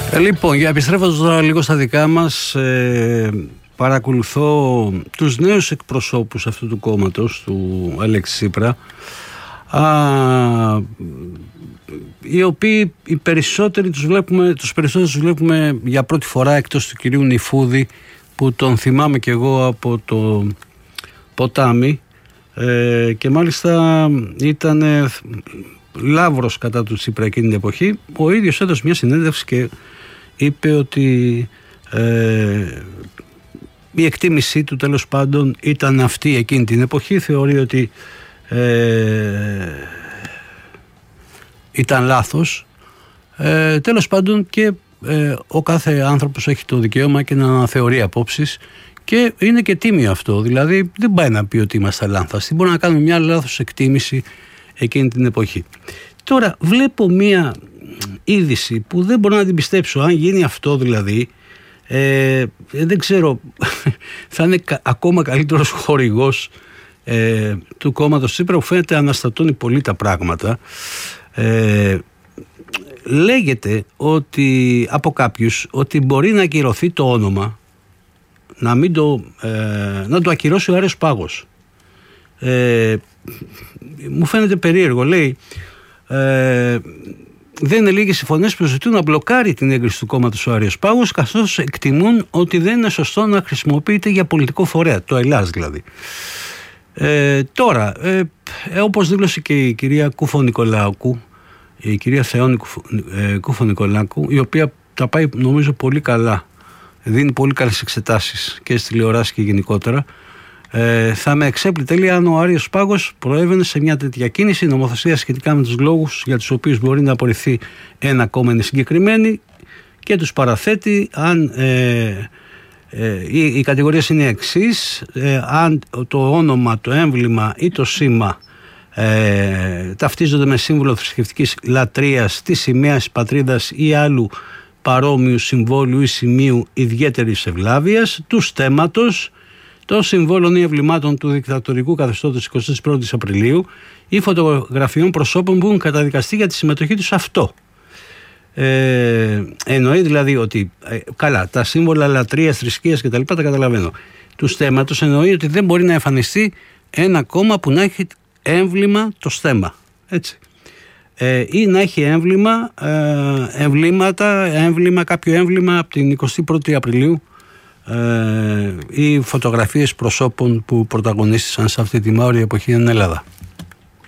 Λοιπόν, για επιστρέφοντας τώρα λίγο στα δικά μας, παρακολουθώ τους νέους εκπροσώπους αυτού του κόμματος, του Αλέξη Τσίπρα, οι οποίοι τους περισσότερους βλέπουμε για πρώτη φορά, εκτός του κυρίου Νιφούδη, που τον θυμάμαι και εγώ από το ποτάμι, και μάλιστα ήταν λαύρος κατά του Τσίπρα εκείνη την εποχή. Ο ίδιος έδωσε μια συνέντευξη και είπε ότι η εκτίμησή του τέλος πάντων ήταν αυτή εκείνη την εποχή. Θεωρεί ότι ήταν λάθος. Τέλος πάντων, και ο κάθε άνθρωπος έχει το δικαίωμα και να αναθεωρεί απόψεις, και είναι και τίμιο αυτό. Δηλαδή δεν πάει να πει ότι είμαστε λάνθαστοι. Μπορεί να κάνουμε μια λάθος εκτίμηση εκείνη την εποχή. Τώρα βλέπω μια είδηση που δεν μπορώ να την πιστέψω. Αν γίνει αυτό δηλαδή, δεν ξέρω, θα είναι ακόμα καλύτερος χορηγός του κόμματος Τσίπρα, που φαίνεται αναστατώνει πολύ τα πράγματα. Λέγεται ότι από κάποιους ότι μπορεί να ακυρωθεί το όνομα, να το ακυρώσει ο Άριος Πάγος. Μου φαίνεται περίεργο. Λέει, δεν είναι λίγες οι φωνές που ζητούν να μπλοκάρει την έγκριση του κόμματος ο Άριος Πάγος, καθώς εκτιμούν ότι δεν είναι σωστό να χρησιμοποιείται για πολιτικό φορέα, το Ελλάς δηλαδή. Τώρα, όπως δήλωσε και η κυρία Κούφο-Νικολάκου, η κυρία Θεόνη Κούφο-Νικολάκου, η οποία τα πάει νομίζω πολύ καλά, δίνει πολύ καλές εξετάσεις και στις τηλεοράσεις και γενικότερα, θα με εξέπλητε, λέει, αν ο Άριος Πάγος προέβαινε σε μια τέτοια κίνηση. Η νομοθεσία σχετικά με τους λόγους για τους οποίους μπορεί να απορριφθεί ένα κόμμα είναι συγκεκριμένη, και τους παραθέτει αν οι κατηγορίες είναι εξής: αν το όνομα, το έμβλημα ή το σήμα ταυτίζονται με σύμβολο θρησκευτικής λατρείας, της σημαίας πατρίδας ή άλλου παρόμοιου συμβόλου ή σημείου ιδιαίτερης ευλάβειας, του στέμματος, των συμβόλων ή εμβλημάτων του δικτατορικού καθεστώτος 21 Απριλίου ή φωτογραφιών προσώπων που έχουν καταδικαστεί για τη συμμετοχή τους σε αυτό. Εννοεί δηλαδή ότι καλά, τα σύμβολα λατρείας, θρησκείας κτλ. Τα καταλαβαίνω. Του στέμματος εννοεί ότι δεν μπορεί να εμφανιστεί ένα κόμμα που να έχει έμβλημα το στέμμα. Έτσι. Ή να έχει κάποιο έμβλημα από την 21η Απριλίου, ή φωτογραφίες προσώπων που πρωταγωνίστησαν σε αυτή τη μαύρη εποχή στην Ελλάδα.